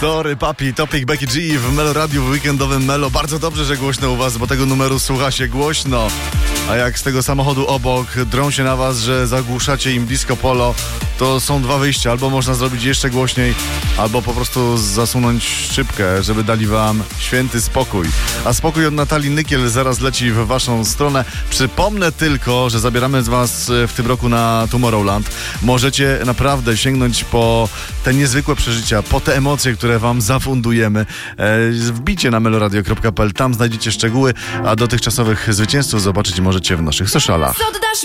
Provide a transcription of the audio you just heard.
Sorry, papi, Topic, Becky G w Melo Radiu w weekendowym Melo. Bardzo dobrze, że głośno u was, bo tego numeru słucha się głośno. A jak z tego samochodu obok drą się na was, że zagłuszacie im disco polo, to są dwa wyjścia. Albo można zrobić jeszcze głośniej, albo po prostu zasunąć szybkę, żeby dali wam święty spokój. A spokój od Natalii Nykiel zaraz leci w waszą stronę. Przypomnę tylko, że zabieramy was w tym roku na Tomorrowland. Możecie naprawdę sięgnąć po te niezwykłe przeżycia, po te emocje, które wam zafundujemy. Wbijcie na meloradio.pl, tam znajdziecie szczegóły, a dotychczasowych zwycięzców zobaczyć możecie w naszych socialach.